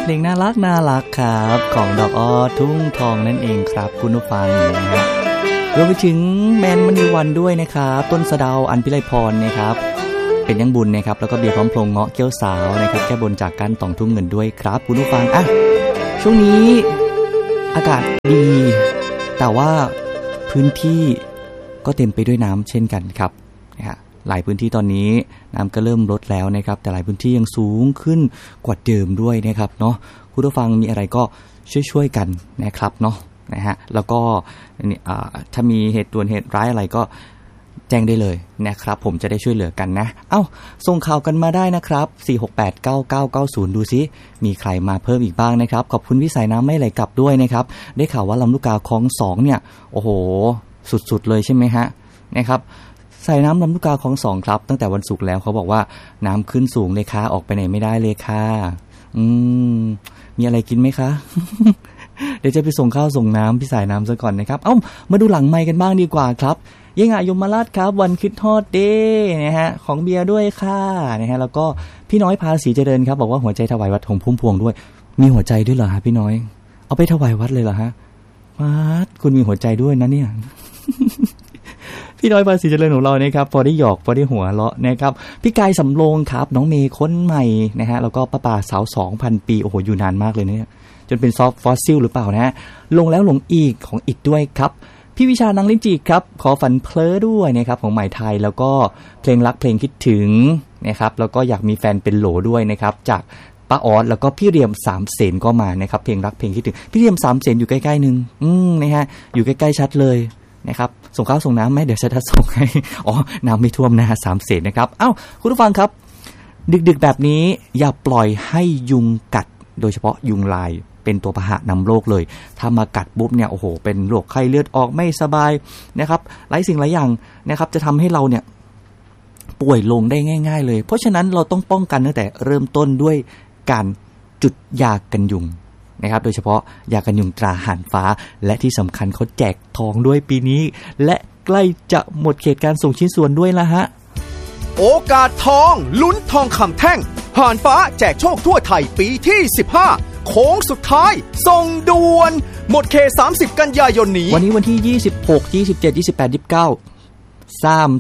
เพลงน่ารักครับของดอกอ้อทุ่งทองนั่นเองครับคุณผู้ฟังนะฮะรวมไปถึงแมนมณีวันด้วยนะครับต้นสะเดาอันพิไลพรนะครับเป็นยังบุญนะครับแล้วก็เบียร์พร้อมพลงเงาะเกี้ยวสาวนะครับแก้บนจากการต่องทุ่งเงินด้วยครับคุณผู้ฟังอ่ะช่วงนี้อากาศดีแต่ว่าพื้นที่ก็เต็มไปด้วยน้ำเช่นกันครับนะฮะหลายพื้นที่ตอนนี้น้ำก็เริ่มลดแล้วนะครับแต่หลายพื้นที่ยังสูงขึ้นกว่าเดิมด้วยนะครับเนาะคุณผู้ฟังมีอะไรก็ช่วยกันนะครับเนาะนะฮะแล้วก็ถ้ามีเหตุด่วนเหตุร้ายอะไรก็แจ้งได้เลยนะครับผมจะได้ช่วยเหลือกันนะเอ้าส่งข่าวกันมาได้นะครับ4689990ดูซิมีใครมาเพิ่มอีกบ้างนะครับขอบคุณพี่สายน้ำไม่ไหลกลับด้วยนะครับได้ข่าวว่าลำลูกกาคลอง2เนี่ยโอ้โหสุดๆเลยใช่ไหมฮะนะครับสายน้ำลำลูกกาคลอง2ครับตั้งแต่วันศุกร์แล้วเขาบอกว่าน้ำขึ้นสูงเลยค่ะออกไปไหนไม่ได้เลยค่ะมีอะไรกินไหมคะ เดี๋ยวจะไปส่งข้าวส่งน้ำพี่สายน้ำซะก่อนนะครับเอ้ามาดูหลังไมค์กันบ้างดีกว่าครับยังยมราชครับวันคริสต์ฮอดเดย์นะฮะของเบียร์ด้วยค่ะนะฮะแล้วก็พี่น้อยภาษีเจริญครับบอกว่าหัวใจถวายวัดหงพุ่มพวงด้วยมีหัวใจด้วยเหรอฮะพี่น้อยเอาไปถวายวัดเลยเหรอฮะวัดคุณมีหัวใจด้วยนะเนี่ย พี่น้อยภาษีเจริญของเรานะครับพอได้หยอกพอได้หัวเราะนะครับพี่กายสำโรงครับน้องเมย์คนใหม่นะฮะแล้วก็ป้าป่าสาว 2,000 ปีโอ้โหอยู่นานมากเลยเนี่ยจนเป็นซอฟต์ฟอสซิลหรือเปล่านะฮะลงแล้วลงอีกของอีกด้วยครับพี่วิชานางลิ้นจีครับขอฝันเพลอด้วยนะครับของใหม่ไทยแล้วก็เพลงรักเพลงคิดถึงนะครับแล้วก็อยากมีแฟนเป็นโหลด้วยนะครับจากป้าออสแล้วก็พี่เรียม3เสนก็มานะครับเพลงรักเพลงคิดถึงพี่เรียม3เสนอยู่ใกล้ๆนึงนะฮะอยู่ใกล้ๆชัดเลยนะครับส่งข้าวส่งน้ำไหมเดี๋ยวจะส่งให้อ๋อน้ำไม่ท่วมนะฮะ3เสนนะครับเอ้าคุณผู้ฟังครับดึกๆแบบนี้อย่าปล่อยให้ยุงกัดโดยเฉพาะยุงลายเป็นตัวพาหะนำโรคเลยถ้ามากัดปุ๊บเนี่ยโอ้โหเป็นโรคไข้เลือดออกไม่สบายนะครับหลายสิ่งหลายอย่างนะครับจะทำให้เราเนี่ยป่วยลงได้ง่ายๆเลยเพราะฉะนั้นเราต้องป้องกันตั้งแต่เริ่มต้นด้วยการจุดยากันยุงนะครับโดยเฉพาะยากันยุงตราห่านฟ้าและที่สำคัญเขาแจกทองด้วยปีนี้และใกล้จะหมดเขตการส่งชิ้นส่วนด้วยละฮะโอกาสทองลุ้นทองคำแท่งห่านฟ้าแจกโชคทั่วไทยปีที่15โค้งสุดท้ายส่งด่วนหมดเขต30กันยายนนี้วันนี้วันที่26 27 28 29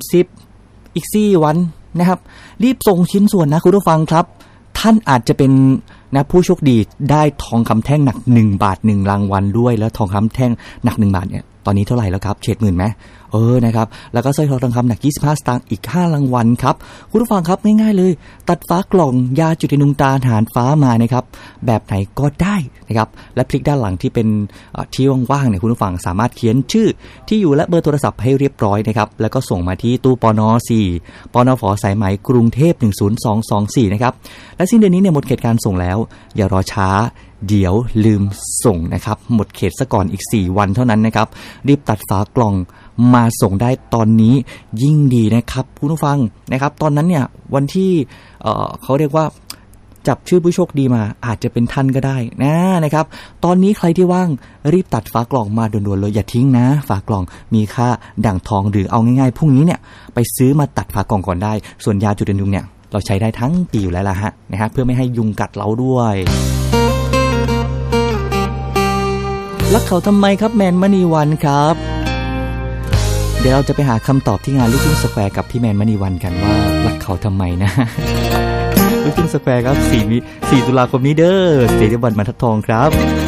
30อีก4วันนะครับรีบส่งชิ้นส่วนนะคุณผู้ฟังครับท่านอาจจะเป็นนะผู้โชคดีได้ทองคำแท่งหนัก1บาท1รางวัลด้วยแล้วทองคำแท่งหนัก1บาทเนี่ยตอนนี้เท่าไหร่แล้วครับเฉดหมื่นไหมนะครับแล้วก็สร้อยคอทองคำหนัก25สตางค์อีก5รางวัลครับคุณผู้ฟังครับง่ายๆเลยตัดฝากล่องยาจุดนุงตาหารฟ้ามานะครับแบบไหนก็ได้นะครับและพลิกด้านหลังที่เป็นที่ว่างๆเนี่ยคุณผู้ฟังสามารถเขียนชื่อที่อยู่และเบอร์โทรศัพท์ให้เรียบร้อยนะครับแล้วก็ส่งมาที่ตู้ปน4ปนฝสายไหมกรุงเทพ10224นะครับและสิ้นเดือนนี้เนี่ยหมดเขตการส่งแล้วอย่ารอช้าเดี๋ยวลืมส่งนะครับหมดเขตซะก่อนอีก4วันเท่านั้นนะครับรีบตัดฝากล่องมาส่งได้ตอนนี้ยิ่งดีนะครับคุณผู้ฟังนะครับตอนนั้นเนี่ยวันที่เขาเรียกว่าจับชื่อผู้โชคดีมาอาจจะเป็นท่านก็ได้นะครับตอนนี้ใครที่ว่างรีบตัดฝากล่องมาด่วนๆเลยอย่าทิ้งนะฝากล่องมีค่าด่างทองหรือเอาง่ายๆพรุ่งนี้เนี่ยไปซื้อมาตัดฝากล่องก่อนได้ส่วนยาจุดยุงเนี่ยเราใช้ได้ทั้งปีอยู่แล้วล่ะฮะนะฮะเพื่อไม่ให้ยุงกัดเราด้วยรักเขาทำไมครับแมนมณีวันครับเดี๋ยวเราจะไปหาคำตอบที่งานลูกทุ่งสแควร์กับพี่แมนมณีวันกันว่ารักเขาทำไมนะลูกทุ่งสแควร์ครับ4ตุลาคมนี้เด้อสเตเดียมบรรทัดทองครับ